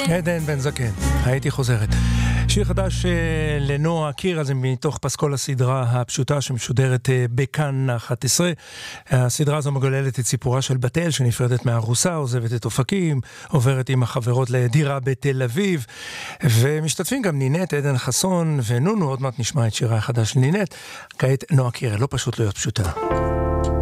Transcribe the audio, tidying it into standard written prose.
עדן בן זקן, הייתי חוזרת. שיר חדש לנועה קירל, זה מתוך פסקול הסדרה הפשוטה שמשודרת בכאן 11. הסדרה הזו מגוללת את סיפורה של בתאל שנפרדת מהרוסה, עוזבת את אופקים, עוברת עם החברות לדירה בתל אביב, ומשתתפים גם נינט, עדן חסון ונונו. עוד מעט נשמע את שירה החדש לנינט. כעת נועה קירל, לא פשוט להיות פשוטה.